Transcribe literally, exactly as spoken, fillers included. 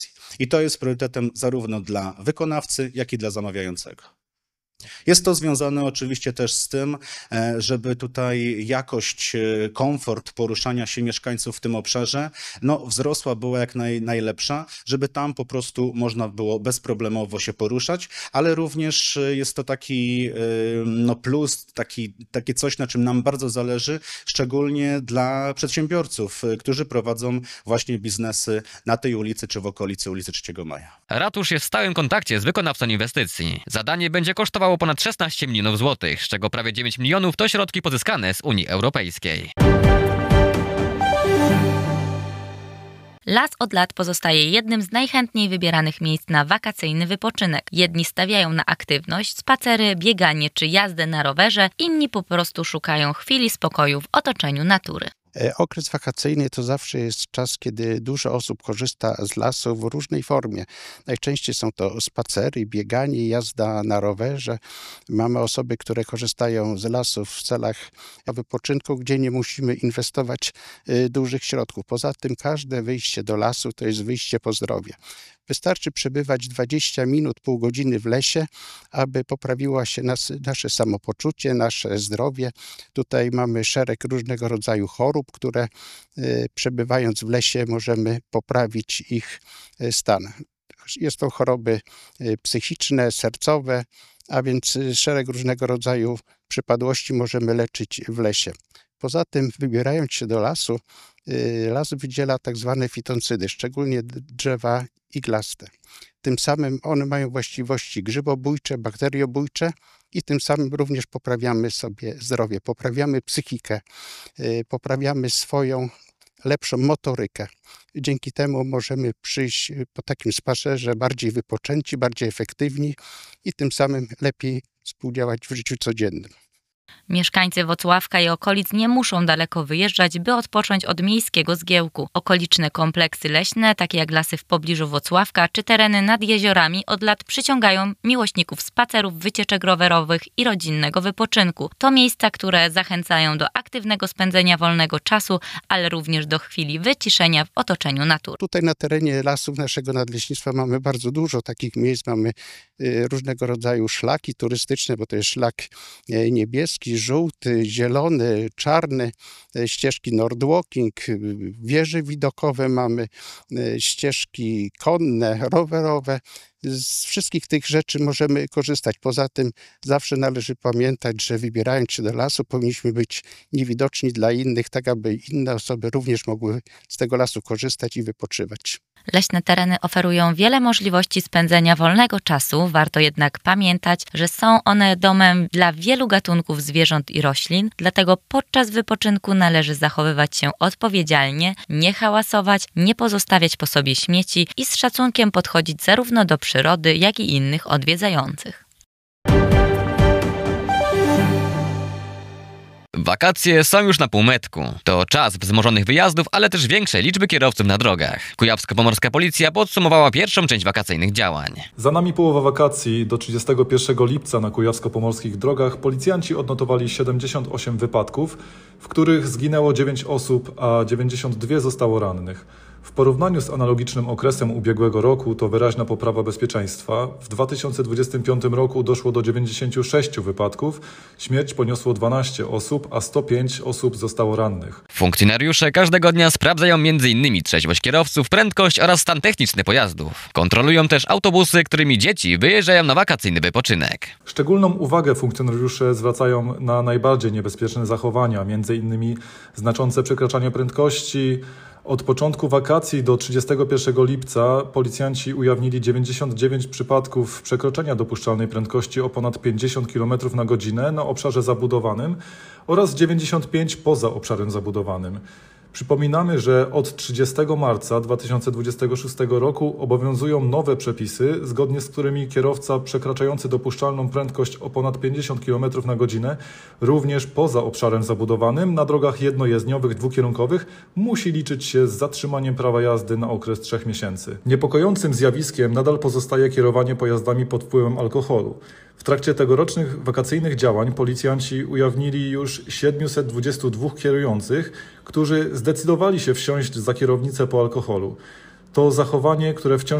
I to jest priorytetem zarówno dla wykonawcy, jak i dla zamawiającego. Jest to związane oczywiście też z tym, żeby tutaj jakość, komfort poruszania się mieszkańców w tym obszarze no, wzrosła, była jak naj, najlepsza, żeby tam po prostu można było bezproblemowo się poruszać, ale również jest to taki no, plus, taki, takie coś, na czym nam bardzo zależy, szczególnie dla przedsiębiorców, którzy prowadzą właśnie biznesy na tej ulicy czy w okolicy ulicy trzeciego Maja. Ratusz jest w stałym kontakcie z wykonawcą inwestycji. Zadanie będzie kosztowało ponad szesnaście milionów złotych, z czego prawie dziewięć milionów to środki pozyskane z Unii Europejskiej. Las od lat pozostaje jednym z najchętniej wybieranych miejsc na wakacyjny wypoczynek. Jedni stawiają na aktywność, spacery, bieganie czy jazdę na rowerze, inni po prostu szukają chwili spokoju w otoczeniu natury. Okres wakacyjny to zawsze jest czas, kiedy dużo osób korzysta z lasu w różnej formie. Najczęściej są to spacery, bieganie, jazda na rowerze. Mamy osoby, które korzystają z lasów w celach wypoczynku, gdzie nie musimy inwestować dużych środków. Poza tym każde wyjście do lasu to jest wyjście po zdrowie. Wystarczy przebywać dwadzieścia minut, pół godziny w lesie, aby poprawiło się nas, nasze samopoczucie, nasze zdrowie. Tutaj mamy szereg różnego rodzaju chorób, które y, przebywając w lesie możemy poprawić ich stan. Jest to choroby y, psychiczne, sercowe, a więc szereg różnego rodzaju przypadłości możemy leczyć w lesie. Poza tym, wybierając się do lasu, las wydziela tak zwane fitoncydy, szczególnie drzewa iglaste. Tym samym one mają właściwości grzybobójcze, bakteriobójcze i tym samym również poprawiamy sobie zdrowie, poprawiamy psychikę, poprawiamy swoją lepszą motorykę. Dzięki temu możemy przyjść po takim spacerze bardziej wypoczęci, bardziej efektywni i tym samym lepiej współdziałać w życiu codziennym. Mieszkańcy Włocławka i okolic nie muszą daleko wyjeżdżać, by odpocząć od miejskiego zgiełku. Okoliczne kompleksy leśne, takie jak lasy w pobliżu Włocławka czy tereny nad jeziorami, od lat przyciągają miłośników spacerów, wycieczek rowerowych i rodzinnego wypoczynku. To miejsca, które zachęcają do aktywnego spędzenia wolnego czasu, ale również do chwili wyciszenia w otoczeniu natury. Tutaj na terenie lasów naszego nadleśnictwa mamy bardzo dużo takich miejsc. Mamy różnego rodzaju szlaki turystyczne, bo to jest szlak niebieski, żółty, zielony, czarny, ścieżki Nordwalking, wieże widokowe mamy, ścieżki konne, rowerowe. Z wszystkich tych rzeczy możemy korzystać. Poza tym zawsze należy pamiętać, że wybierając się do lasu powinniśmy być niewidoczni dla innych, tak aby inne osoby również mogły z tego lasu korzystać i wypoczywać. Leśne tereny oferują wiele możliwości spędzenia wolnego czasu, warto jednak pamiętać, że są one domem dla wielu gatunków zwierząt i roślin, dlatego podczas wypoczynku należy zachowywać się odpowiedzialnie, nie hałasować, nie pozostawiać po sobie śmieci i z szacunkiem podchodzić zarówno do przyrody, jak i innych odwiedzających. Wakacje są już na półmetku. To czas wzmożonych wyjazdów, ale też większej liczby kierowców na drogach. Kujawsko-Pomorska Policja podsumowała pierwszą część wakacyjnych działań. Za nami połowa wakacji. Do trzydziestego pierwszego lipca na kujawsko-pomorskich drogach policjanci odnotowali siedemdziesiąt osiem wypadków, w których zginęło dziewięć osób, a dziewięćdziesiąt dwa zostało rannych. W porównaniu z analogicznym okresem ubiegłego roku to wyraźna poprawa bezpieczeństwa. W dwa tysiące dwudziestym piątym roku doszło do dziewięćdziesięciu sześciu wypadków, śmierć poniosło dwanaście osób, a sto pięć osób zostało rannych. Funkcjonariusze każdego dnia sprawdzają między innymi trzeźwość kierowców, prędkość oraz stan techniczny pojazdów. Kontrolują też autobusy, którymi dzieci wyjeżdżają na wakacyjny wypoczynek. Szczególną uwagę funkcjonariusze zwracają na najbardziej niebezpieczne zachowania, między innymi znaczące przekraczanie prędkości. Od początku wakacji do trzydziestego pierwszego lipca policjanci ujawnili dziewięćdziesiąt dziewięć przypadków przekroczenia dopuszczalnej prędkości o ponad pięćdziesiąt kilometrów na godzinę na obszarze zabudowanym oraz dziewięćdziesiąt pięć poza obszarem zabudowanym. Przypominamy, że od trzydziestego marca dwa tysiące dwudziestego szóstego roku obowiązują nowe przepisy, zgodnie z którymi kierowca przekraczający dopuszczalną prędkość o ponad pięćdziesiąt kilometrów na godzinę, również poza obszarem zabudowanym, na drogach jednojezdniowych dwukierunkowych, musi liczyć się z zatrzymaniem prawa jazdy na okres trzech miesięcy. Niepokojącym zjawiskiem nadal pozostaje kierowanie pojazdami pod wpływem alkoholu. W trakcie tegorocznych wakacyjnych działań policjanci ujawnili już siedmiuset dwudziestu dwóch kierujących, którzy zdecydowali się wsiąść za kierownicę po alkoholu. to zachowanie, które wciąż